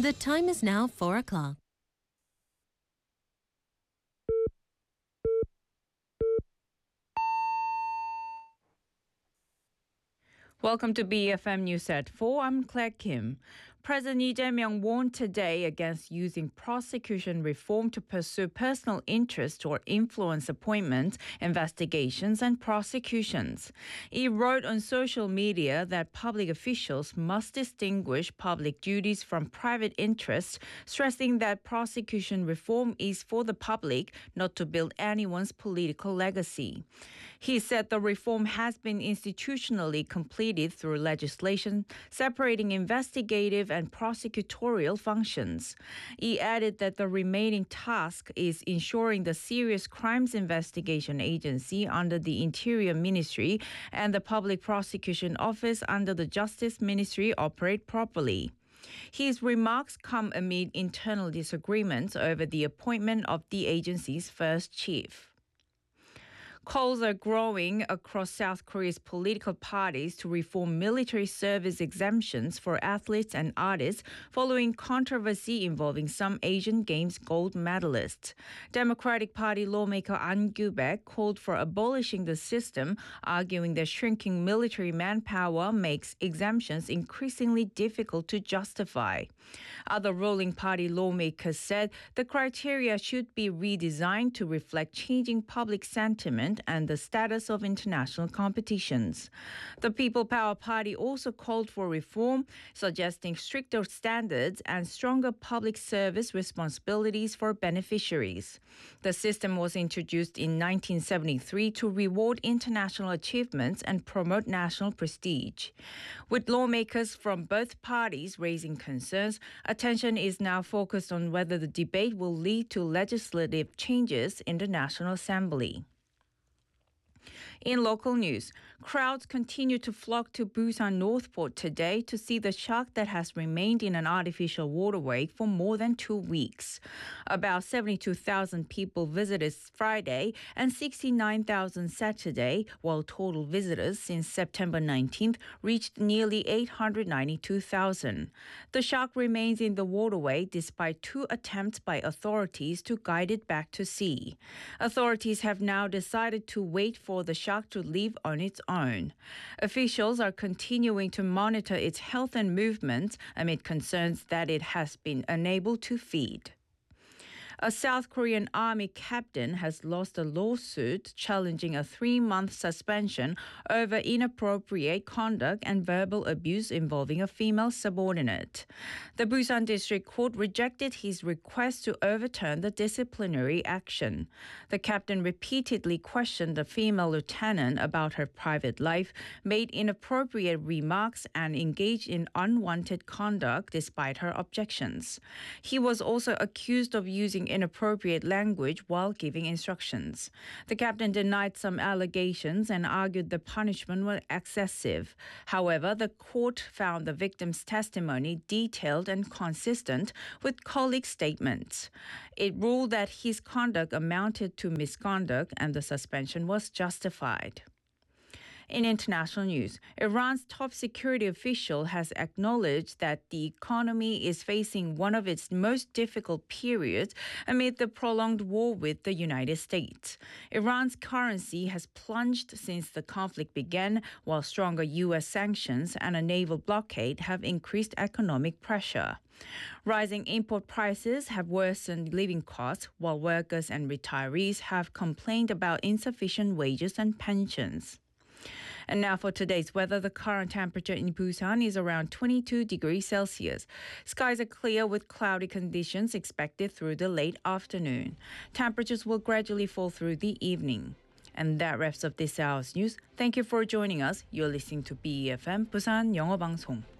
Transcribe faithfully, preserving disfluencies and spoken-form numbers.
The time is now four o'clock. Welcome to B F M News at four. I'm Claire Kim. President Lee Jae-myung warned today against using prosecution reform to pursue personal interest or influence appointments, investigations, and prosecutions. He wrote on social media that public officials must distinguish public duties from private interests, stressing that prosecution reform is for the public, not to build anyone's political legacy. He said the reform has been institutionally completed through legislation separating investigative and prosecutorial functions. He added that the remaining task is ensuring the Serious Crimes Investigation Agency under the Interior Ministry and the Public Prosecution Office under the Justice Ministry operate properly. His remarks come amid internal disagreements over the appointment of the agency's first chief. Calls are growing across South Korea's political parties to reform military service exemptions for athletes and artists following controversy involving some Asian Games gold medalists. Democratic Party lawmaker An Kyu-baek called for abolishing the system, arguing that shrinking military manpower makes exemptions increasingly difficult to justify. Other ruling party lawmakers said the criteria should be redesigned to reflect changing public sentiment and the status of international competitions. The People Power Party also called for reform, suggesting stricter standards and stronger public service responsibilities for beneficiaries. The system was introduced in nineteen seventy-three to reward international achievements and promote national prestige. With lawmakers from both parties raising concerns, attention is now focused on whether the debate will lead to legislative changes in the National Assembly. In local news, crowds continue to flock to Busan Northport today to see the shark that has remained in an artificial waterway for more than two weeks. About seventy-two thousand people visited Friday and sixty-nine thousand Saturday, while total visitors since September nineteenth reached nearly eight hundred ninety-two thousand. The shark remains in the waterway despite two attempts by authorities to guide it back to sea. Authorities have now decided to wait for the shark to leave on its own. Officials are continuing to monitor its health and movements amid concerns that it has been unable to feed. A South Korean army captain has lost a lawsuit challenging a three-month suspension over inappropriate conduct and verbal abuse involving a female subordinate. The Busan District Court rejected his request to overturn the disciplinary action. The captain repeatedly questioned the female lieutenant about her private life, made inappropriate remarks, and engaged in unwanted conduct despite her objections. He was also accused of using inappropriate language while giving instructions. The captain denied some allegations and argued the punishment was excessive. However, the court found the victim's testimony detailed and consistent with colleagues' statements. It ruled that his conduct amounted to misconduct and the suspension was justified. In international news, Iran's top security official has acknowledged that the economy is facing one of its most difficult periods amid the prolonged war with the United States. Iran's currency has plunged since the conflict began, while stronger U S sanctions and a naval blockade have increased economic pressure. Rising import prices have worsened living costs, while workers and retirees have complained about insufficient wages and pensions. And now for today's weather, the current temperature in Busan is around twenty-two degrees Celsius. Skies are clear with cloudy conditions expected through the late afternoon. Temperatures will gradually fall through the evening. And that wraps up this hour's news. Thank you for joining us. You're listening to B E F M Busan 영어 방송.